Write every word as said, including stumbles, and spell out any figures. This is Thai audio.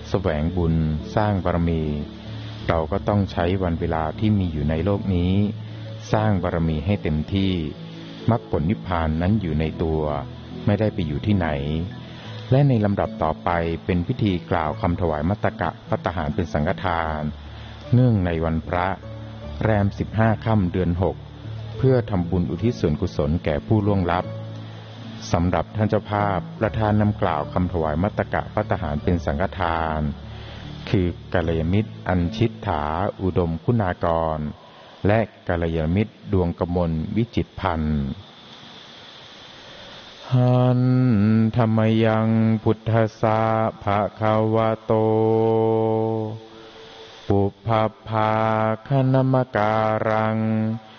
แสวงบุญสร้างบารมีเราก็ต้องใช้วันเวลาที่มีอยู่ในโลกนี้สร้างบารมีให้เต็มที่มรรคผลนิพพานนั้นอยู่ในตัวไม่ได้ไปอยู่ที่ไหนและในลำดับต่อไปเป็นพิธีกล่าวคำถวายมัตตกะภัตตาหารเป็นสังฆทานเนื่องในวันพระแรมสิบห้าค่ำเดือนหกเพื่อทำบุญอุทิศส่วนกุศลแก่ผู้ล่วงลับสำหรับท่านเจ้าภาพประธานนำกล่าวคำถวายมัตตกะภัตตาหารเป็นสังฆทานคือกัลยาณมิตรอัญชิตถาอุดมคุณากรและกัลยาณมิตรดวงกมลวิจิตรพันธ์หันธรรมยังพุทธสสะภะคะวะโตปุพพาคณมการัง